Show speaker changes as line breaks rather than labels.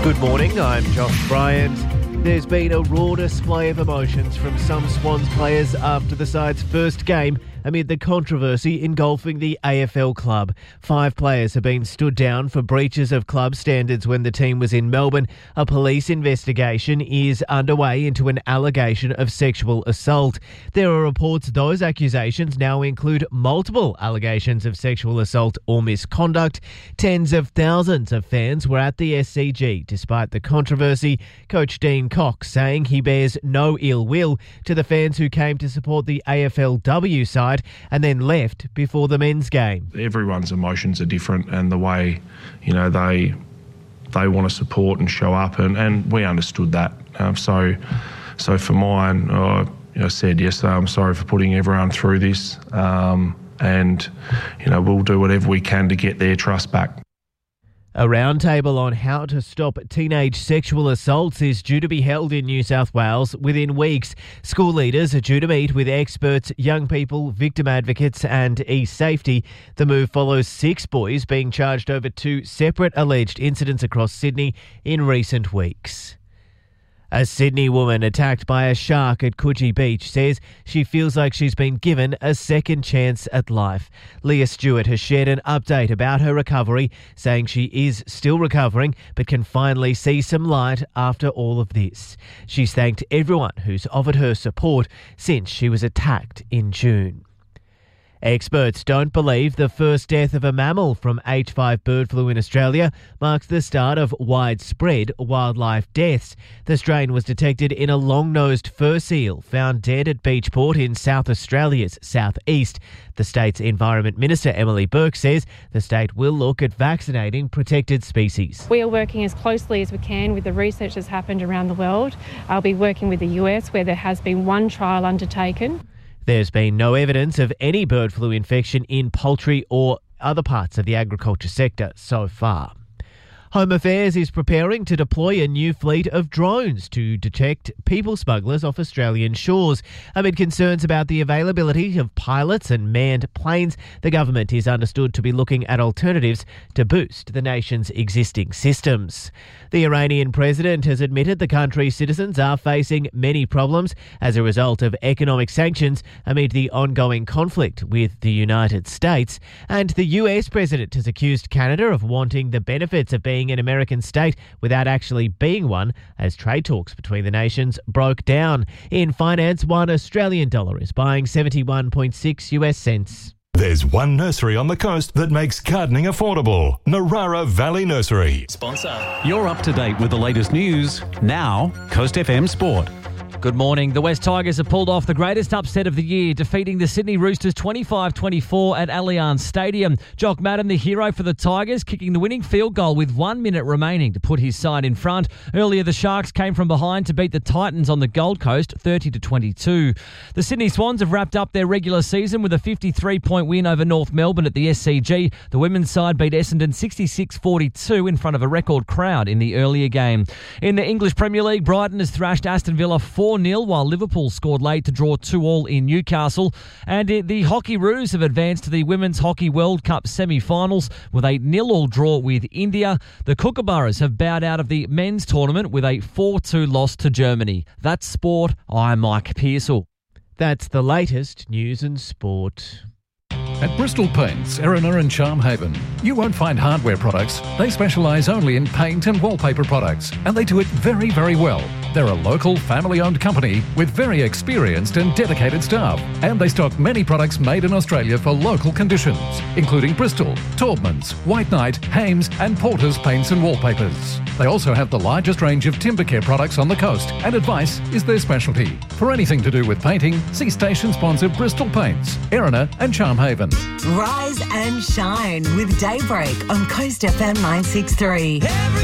Good morning, I'm Josh Bryant. There's been a raw display of emotions from some Swans players after the side's first game amid the controversy engulfing the AFL club. 5 players have been stood down for breaches of club standards when the team was in Melbourne. A police investigation is underway into an allegation of sexual assault. There are reports those accusations now include multiple allegations of sexual assault or misconduct. Tens of thousands of fans were at the SCG despite the controversy. Coach Dean Cox saying he bears no ill will to the fans who came to support the AFLW side and then left before the men's game.
Everyone's emotions are different, and the way, they want to support and show up, and we understood that. So for mine, I said yesterday, I'm sorry for putting everyone through this, and we'll do whatever we can to get their trust back.
A roundtable on how to stop teenage sexual assaults is due to be held in New South Wales within weeks. School leaders are due to meet with experts, young people, victim advocates and e-safety. The move follows 6 boys being charged over 2 separate alleged incidents across Sydney in recent weeks. A Sydney woman attacked by a shark at Coogee Beach says she feels like she's been given a second chance at life. Leah Stewart has shared an update about her recovery, saying she is still recovering but can finally see some light after all of this. She's thanked everyone who's offered her support since she was attacked in June. Experts don't believe the first death of a mammal from H5 bird flu in Australia marks the start of widespread wildlife deaths. The strain was detected in a long-nosed fur seal found dead at Beachport in South Australia's southeast. The state's Environment Minister Emily Burke says the state will look at vaccinating protected species.
We are working as closely as we can with the research that's happened around the world. I'll be working with the US, where there has been one trial undertaken.
There's been no evidence of any bird flu infection in poultry or other parts of the agriculture sector so far. Home Affairs is preparing to deploy a new fleet of drones to detect people smugglers off Australian shores. Amid concerns about the availability of pilots and manned planes, the government is understood to be looking at alternatives to boost the nation's existing systems. The Iranian president has admitted the country's citizens are facing many problems as a result of economic sanctions amid the ongoing conflict with the United States. And the US president has accused Canada of wanting the benefits of being an American state without actually being one, as trade talks between the nations broke down. In finance, $1 Australian dollar is buying 71.6 US cents.
There's one nursery on the coast that makes gardening affordable. Narara Valley Nursery.
Sponsor. You're up to date with the latest news. Now, Coast FM Sport.
Good morning. The West Tigers have pulled off the greatest upset of the year, defeating the Sydney Roosters 25-24 at Allianz Stadium. Jock Madden, the hero for the Tigers, kicking the winning field goal with 1 minute remaining to put his side in front. Earlier, the Sharks came from behind to beat the Titans on the Gold Coast 30-22. The Sydney Swans have wrapped up their regular season with a 53-point win over North Melbourne at the SCG. The women's side beat Essendon 66-42 in front of a record crowd in the earlier game. In the English Premier League, Brighton has thrashed Aston Villa 4-0, while Liverpool scored late to draw 2-2 in Newcastle. And the Hockey Roos have advanced to the Women's Hockey World Cup semi-finals with a 0-0 draw with India. The Kookaburras have bowed out of the men's tournament with a 4-2 loss to Germany. That's sport. I'm Mike Pearsall.
That's the latest news and sport.
At Bristol Paints, Erina and Charmhaven, you won't find hardware products. They specialise only in paint and wallpaper products, and they do it very, very well. They're a local, family-owned company with very experienced and dedicated staff, and they stock many products made in Australia for local conditions, including Bristol, Taubmans, White Knight, Hames and Porter's paints and wallpapers. They also have the largest range of timber care products on the coast, and advice is their specialty. For anything to do with painting, see station sponsor Bristol Paints, Erina and Charmhaven.
Rise and shine with Daybreak on Coast FM 963.